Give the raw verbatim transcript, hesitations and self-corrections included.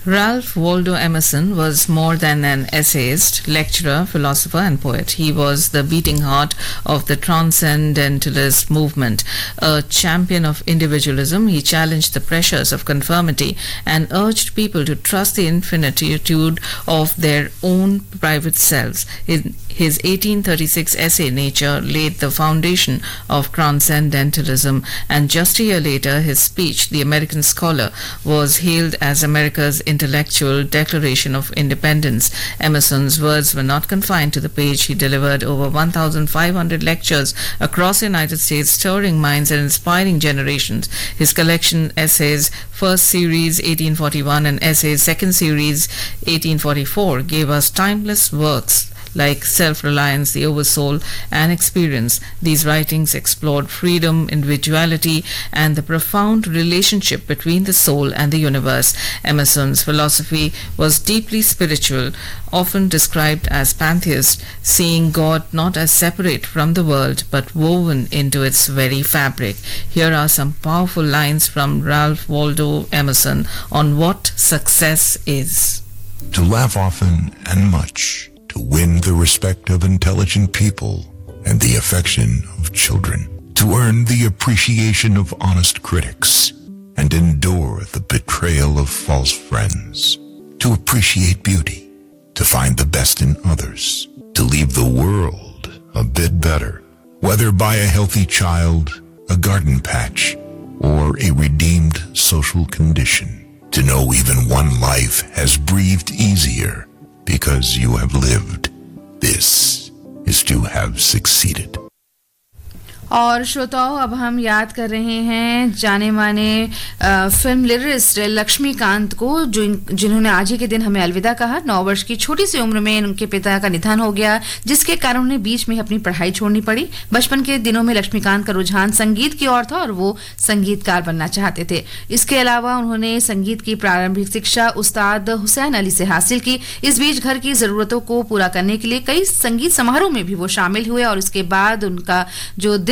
Ralph Waldo Emerson was more than an essayist, lecturer, philosopher, and poet. He was the beating heart of the transcendentalist movement. A champion of individualism, he challenged the pressures of conformity and urged people to trust the infinitude of their own private selves. In his eighteen thirty-six essay, Nature, laid the foundation of transcendentalism, and just a year later, his speech, The American Scholar, was hailed as America's intellectual declaration of independence. Emerson's words were not confined to the page. He delivered over one thousand five hundred lectures across the United States, stirring minds and inspiring generations. His collection essays, first series eighteen forty-one, and essays, second series eighteen forty-four, gave us timeless works like Self-Reliance, The Oversoul, and Experience. These writings explored freedom, individuality, and the profound relationship between the soul and the universe. Emerson's philosophy was deeply spiritual, often described as pantheist, seeing God not as separate from the world, but woven into its very fabric. Here are some powerful lines from Ralph Waldo Emerson on what success is. To laugh often and much, to win the respect of intelligent people and the affection of children, to earn the appreciation of honest critics and endure the betrayal of false friends, to appreciate beauty, to find the best in others, to leave the world a bit better, whether by a healthy child, a garden patch, or a redeemed social condition, to know even one life has breathed easier because you have lived. This is to have succeeded. और श्रोताओं, अब हम याद कर रहे हैं जाने माने फिल्म लिरिस्ट लक्ष्मीकांत को, जो जिन्होंने आज ही के दिन हमें अलविदा कहा। नौ वर्ष की छोटी सी उम्र में उनके पिता का निधन हो गया, जिसके कारण उन्हें बीच में अपनी पढ़ाई छोड़नी पड़ी। बचपन के दिनों में लक्ष्मीकांत का रुझान संगीत की ओर था और वो संगीतकार बनना चाहते थे। इसके अलावा उन्होंने संगीत की प्रारंभिक शिक्षा उस्ताद हुसैन अली से हासिल की। इस बीच घर की जरूरतों को पूरा करने के लिए कई संगीत समारोह में भी वो शामिल हुए और उसके बाद उनका जो